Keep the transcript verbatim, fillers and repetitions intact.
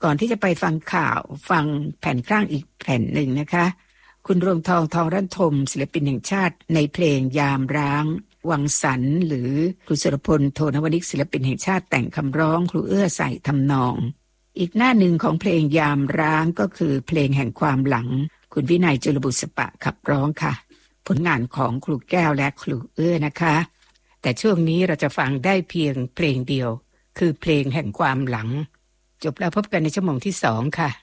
ก่อนที่จะไปฟังข่าวฟังแผ่นกลางอีกแผ่นหนึ่งนะคะคุณรวงทองทองรั่นทมศิลปินแห่งชาติในเพลงยามร้างวังสรรค์หรือครูสุรพลโทนวนิกศิลปินแห่งชาติแต่งคำร้องครูเอื้อใส่ทำนองอีกหน้าหนึ่งของเพลงยามร้างก็คือเพลงแห่งความหลังคุณวินัยจุลบุษปะขับร้องค่ะผลงานของครูแก้วและครูเอื้อนะคะแต่ช่วงนี้เราจะฟังได้เพียงเพลงเดียวคือเพลงแห่งความหลังจบแล้วพบกันในชั่วโมงที่สองค่ะ